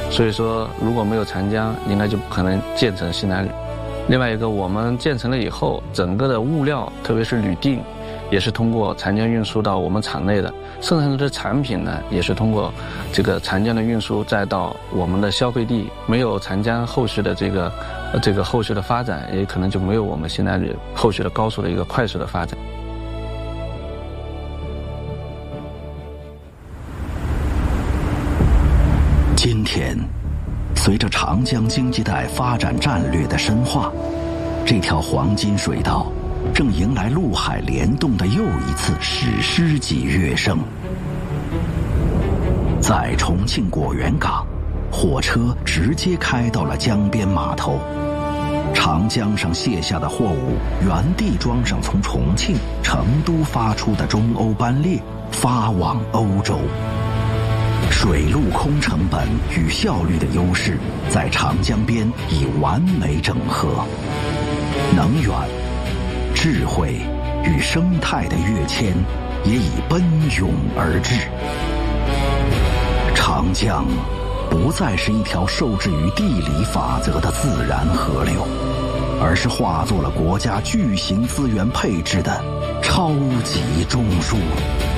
所以说如果没有长江，应该就不可能建成西南铝。另外一个，我们建成了以后，整个的物料，特别是铝锭，也是通过长江运输到我们厂内的，生产出的产品呢，也是通过这个长江的运输再到我们的消费地。没有长江后续的这个后续的发展，也可能就没有我们西南铝后续的高速的一个快速的发展。 今天，随着长江经济带发展战略的深化，这条黄金水道正迎来陆海联动的又一次史诗级跃升。在重庆果园港，火车直接开到了江边码头，长江上卸下的货物原地装上从重庆、成都发出的中欧班列，发往欧洲。水陆空成本与效率的优势在长江边已完美整合，能源、智慧与生态的跃迁也已奔涌而至。长江不再是一条受制于地理法则的自然河流，而是化作了国家巨型资源配置的超级中枢。